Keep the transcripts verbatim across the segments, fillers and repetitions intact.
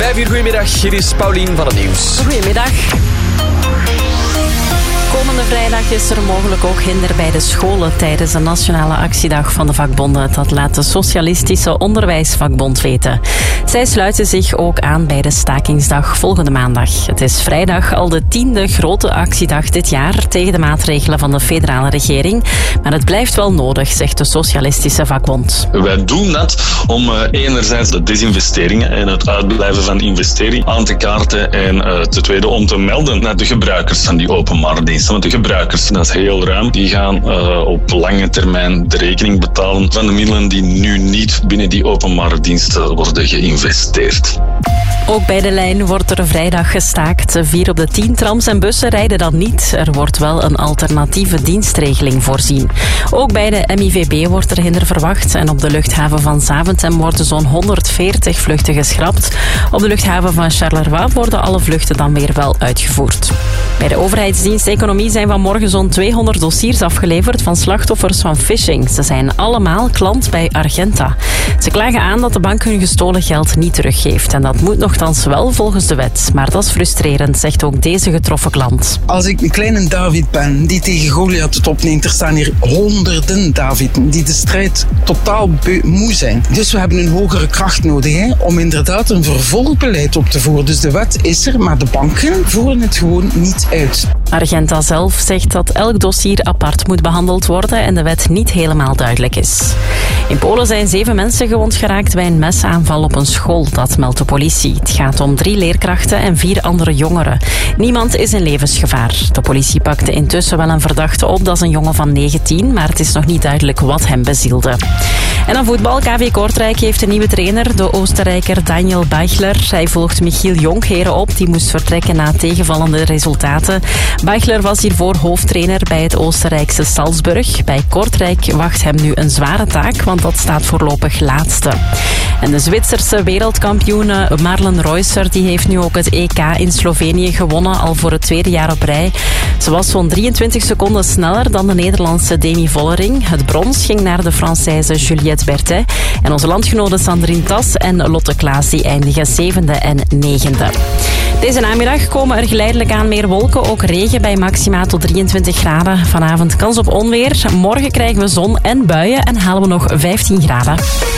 Vijf uur, goedemiddag. Hier is Paulien van het Nieuws. Goedemiddag. Komende vrijdag is er mogelijk ook hinder bij de scholen tijdens de nationale actiedag van de vakbonden. Dat laat de Socialistische Onderwijsvakbond weten. Zij sluiten zich ook aan bij de stakingsdag volgende maandag. Het is vrijdag al de tiende grote actiedag dit jaar tegen de maatregelen van de federale regering. Maar het blijft wel nodig, zegt de Socialistische Vakbond. Wij doen dat om uh, enerzijds de desinvesteringen en het uitblijven van investering aan te kaarten en uh, ten tweede om te melden naar de gebruikers van die openbare diensten. Want de gebruikers, dat is heel ruim, die gaan uh, op lange termijn de rekening betalen van de middelen die nu niet binnen die openbare diensten worden geïnvesteerd. Ook bij de lijn wordt er vrijdag gestaakt. Vier op de tien trams en bussen rijden dan niet. Er wordt wel een alternatieve dienstregeling voorzien. Ook bij de M I V B wordt er hinder verwacht. En op de luchthaven van Zaventem worden zo'n honderdveertig vluchten geschrapt. Op de luchthaven van Charleroi worden alle vluchten dan weer wel uitgevoerd. Bij de overheidsdienst Economie zijn vanmorgen zo'n tweehonderd dossiers afgeleverd van slachtoffers van phishing. Ze zijn allemaal klant bij Argenta. Ze klagen aan dat de bank hun gestolen geld niet teruggeeft. En dat moet nogthans wel volgens de wet. Maar dat is frustrerend, zegt ook deze getroffen klant. Als ik een kleine David ben die tegen Goliath het opneemt, er staan hier honderden Davidden die de strijd totaal beu- moe zijn. Dus we hebben een hogere kracht nodig hè, om inderdaad een vervolgbeleid op te voeren. Dus de wet is er, maar de banken voeren het gewoon niet uit. Argenta zelf zegt dat elk dossier apart moet behandeld worden en de wet niet helemaal duidelijk is. In Polen zijn zeven mensen gewond geraakt bij een mesaanval op een school, dat meldt de politie. Het gaat om drie leerkrachten en vier andere jongeren. Niemand is in levensgevaar. De politie pakte intussen wel een verdachte op, dat is een jongen van negentien, maar het is nog niet duidelijk wat hem bezielde. En dan voetbal. K V Kortrijk heeft een nieuwe trainer, de Oostenrijker Daniel Beichler. Hij volgt Michiel Jonkheren op, die moest vertrekken na tegenvallende resultaten. Beichler was hiervoor hoofdtrainer bij het Oostenrijkse Salzburg. Bij Kortrijk wacht hem nu een zware taak, want dat staat voorlopig laatste. En de Zwitserse wereldkampioene Marlen Reusser die heeft nu ook het E K in Slovenië gewonnen, al voor het tweede jaar op rij. Ze was zo'n drieëntwintig seconden sneller dan de Nederlandse Demi Vollering. Het brons ging naar de Française Juliette Berthet. En onze landgenoten Sandrine Tas en Lotte Klaas die eindigen zevende en negende. Deze namiddag komen er geleidelijk aan meer wolken, ook regen bij maxima tot drieëntwintig graden. Vanavond kans op onweer. Morgen krijgen we zon en buien en halen we nog vijftien graden.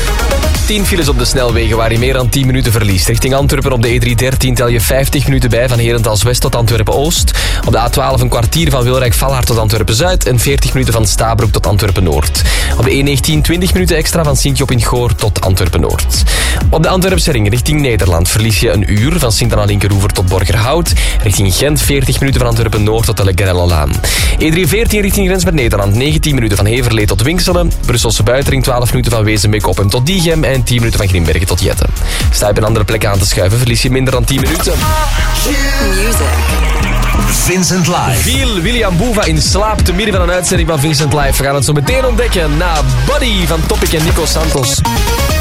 tien files op de snelwegen waar je meer dan tien minuten verliest. Richting Antwerpen op de E driehonderddertien tel je vijftig minuten bij van Herentals-West tot Antwerpen-Oost. Op de A twaalf een kwartier van Wilrijk-Valhard tot Antwerpen-Zuid en veertig minuten van Stabroek tot Antwerpen-Noord. Op de E negentien twintig minuten extra van Sint-Job-in-Goor tot Antwerpen-Noord. Op de Antwerpse ring richting Nederland verlies je een uur van Sint-Anna-Linkeroever tot Borgerhout. Richting Gent veertig minuten van Antwerpen-Noord tot de Legerello-laan. E driehonderdveertien richting grens met Nederland negentien minuten van Heverlee tot Winkselen. Brusselse buitenring twaalf minuten van Wezenbeek-Oppem tot Diegem en tien minuten van Grimbergen tot Jetten. Sta je op een andere plek aan te schuiven, verlies je minder dan tien minuten. Vincent Live. Viel William Boeva in slaap te midden van een uitzending van Vincent Live. We gaan het zo meteen ontdekken na Buddy van Topic en Nico Santos.